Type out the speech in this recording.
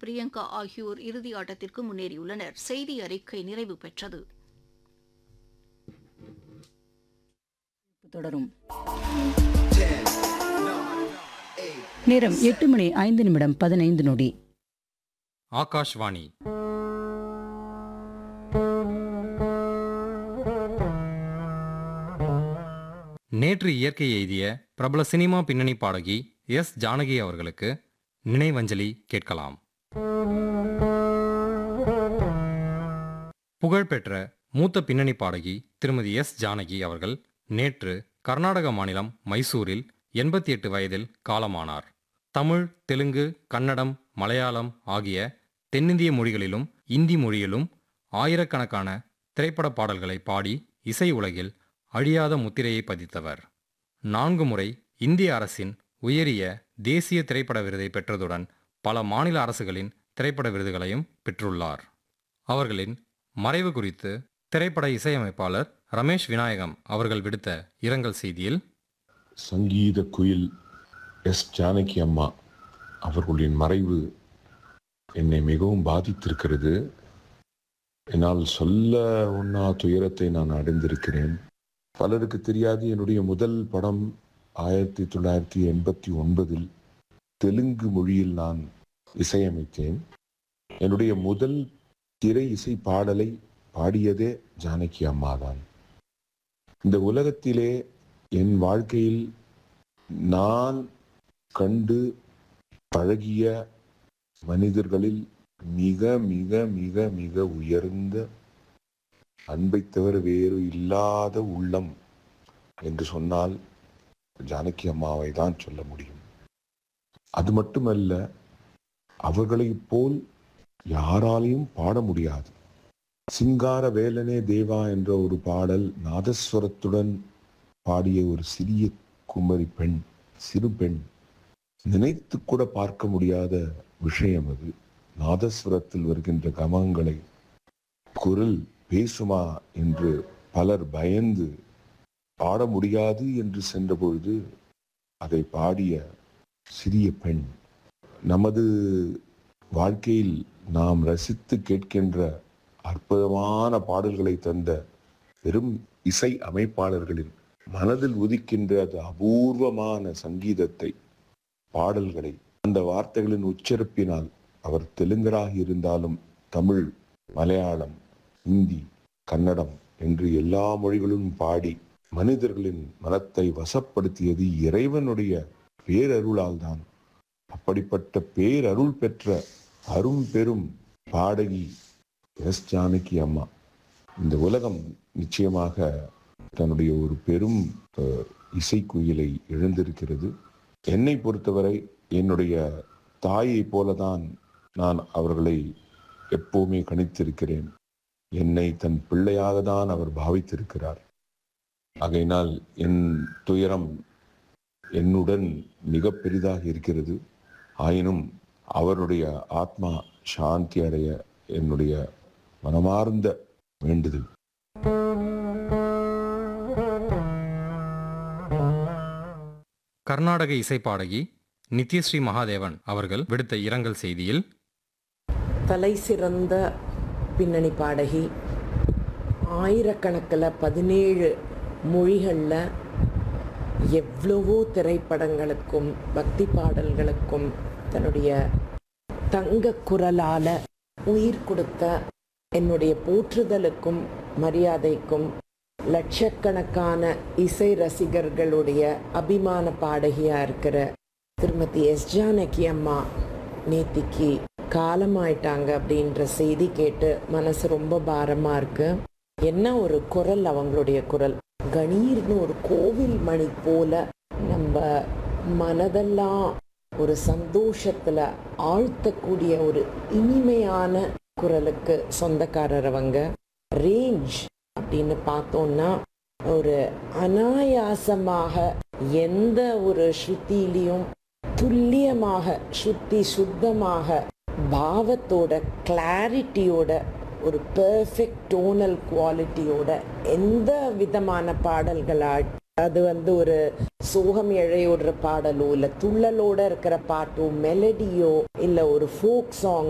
பிரியங்கா ஆகியோர் இறுதி ஆட்டத்திற்கு முன்னேறியுள்ளனர். செய்தி அறிக்கை நிறைவு பெற்றது. தொடரும். நேரம் 8:05 ஆகாஷ்வாணி. நேற்று இயற்கை எய்திய பிரபல சினிமா பின்னணி பாடகி எஸ் ஜானகி அவர்களுக்கு நினைவஞ்சலி கேட்கலாம். புகழ்பெற்ற மூத்த பின்னணி பாடகி திருமதி எஸ் ஜானகி அவர்கள் நேற்று கர்நாடக மாநிலம் மைசூரில் 88 வயதில் காலமானார். தமிழ், தெலுங்கு, கன்னடம், மலையாளம் ஆகிய தென்னிந்திய மொழிகளிலும் இந்தி மொழியிலும் ஆயிரக்கணக்கான திரைப்பட பாடல்களை பாடி இசை உலகில் அழியாத முத்திரையை பதித்தவர். 4 முறை இந்திய அரசின் உயரிய தேசிய திரைப்பட விருதை பெற்றதுடன் பல மாநில அரசுகளின் திரைப்பட விருதுகளையும் பெற்றுள்ளார். அவர்களின் மறைவு குறித்து திரைப்பட இசையமைப்பாளர் ரமேஷ் விநாயகம் அவர்கள் விடுத்த இரங்கல் செய்தியில், சங்கீத குயில் எஸ் ஜானகி அம்மா அவர்களின் மறைவு என்னை மிகவும் பாதித்திருக்கிறது. என்னால் சொல்ல ஒண்ணா துயரத்தை நான் அடைந்திருக்கிறேன். பலருக்கு தெரியாது, என்னுடைய முதல் படம் 1989 தெலுங்கு மொழியில் நான் இசையமைத்தேன். என்னுடைய முதல் திரை இசை பாடலை பாடியதே ஜானகி அம்மா தான். இந்த உலகத்திலே என் வாழ்க்கையில் நான் கண்டு பழகிய மனிதர்களில் மிக மிக மிக மிக உயர்ந்த அன்பை தவிர வேறு இல்லாத உள்ளம் என்று சொன்னால் ஜானகி அம்மாவை தான் சொல்ல முடியும். அது மட்டுமல்ல, அவர்களைப் போல் யாராலையும் பாட முடியாது. சிங்கார வேலனே தேவா என்ற ஒரு பாடல் நாதஸ்வரத்துடன் பாடிய ஒரு சிறிய குமரி பெண், சிறு பெண். நினைத்து கூட பார்க்க முடியாத விஷயம் அது. நாதஸ்வரத்தில் வருகின்ற கமங்களை குரல் பேசுமா என்று பலர் பயந்து பாட முடியாது என்று சென்ற பொழுது அதை பாடிய சிறிய பெண். நமது வாழ்க்கையில் நாம் ரசித்து கேட்கின்ற அற்புதமான பாடல்களை தந்த பெரும் இசை அமைப்பாளர்களின் மனதில் உதிக்கின்ற அது அபூர்வமான சங்கீதத்தை, பாடல்களை, அந்த வார்த்தைகளின் உச்சரிப்பினால் அவர் தெலுங்கராக இருந்தாலும் தமிழ், மலையாளம், இந்தி, கன்னடம் என்று எல்லா மொழிகளும் பாடி மனிதர்களின் மனத்தை வசப்படுத்தியது இறைவனுடைய பேரருளால் தான். அப்படிப்பட்ட பேரருள் பெற்ற அரும் பெரும் பாடகி எஸ் ஜானகி அம்மா. இந்த உலகம் நிச்சயமாக தன்னுடைய ஒரு பெரும் இசைக்குயிலை இழந்திருக்கிறது. என்னை பொறுத்தவரை என்னுடைய தாயை போலதான் நான் அவர்களை எப்பவுமே கணித்திருக்கிறேன். என்னை தன் பிள்ளையாக தான் அவர் பாவித்திருக்கிறார். ஆகையினால் என் துயரம் என்னுடன் மிக பெரிதாக இருக்கிறது. ஆயினும் அவருடைய ஆத்மா சாந்தி அடைய என்னுடைய மனமார்ந்த வேண்டுதல். கர்நாடக இசை பாடகி நித்யஸ்ரீ மகாதேவன் அவர்கள் விடுத்த இரங்கல் செய்தியில், தலை சிறந்த பின்னணி பாடகி, ஆயிரக்கணக்கில் 17 மொழிகளில் எவ்வளவோ திரைப்படங்களுக்கும் பக்தி பாடல்களுக்கும் தன்னுடைய தங்க குரலால உயிர் கொடுத்த என்னுடைய போற்றுதலுக்கும் மரியாதைக்கும் லட்சக்கணக்கான இசை ரசிகர்களுடைய அபிமான பாடகியா இருக்கிற திருமதி எஸ் ஜானகி அம்மா நேத்திக்கு காலமாயிட்டாங்க அப்படின்ற செய்தி கேட்டு மனசு ரொம்ப பாரமா இருக்கு. என்ன ஒரு குரல் அவங்களுடைய குரல்! கணீர்னு ஒரு கோவில் மணி போல நம்ம மனதெல்லாம் ஒரு சந்தோஷத்துல ஆழ்த்தக்கூடிய ஒரு இனிமையான குரலுக்கு சொந்தக்காரர் அவங்க. ரேஞ்ச் அப்படின்னு பார்த்தோம்னா ஒரு அனாயாசமாக எந்த ஒரு ஸ்ருதியிலையும் துல்லியமாக ஸ்ருதி சுத்தமாக பாவத்தோட கிளாரிட்டியோட ஒரு பெர்ஃபெக்ட் டோனல் குவாலிட்டியோட எந்த விதமான பாடல்களா, அது ஒரு சோகம் இழையோடுற பாடலோ இல்லை துள்ளலோட இருக்கிற பாட்டோ மெலடியோ இல்லை ஒரு ஃபோக் சாங்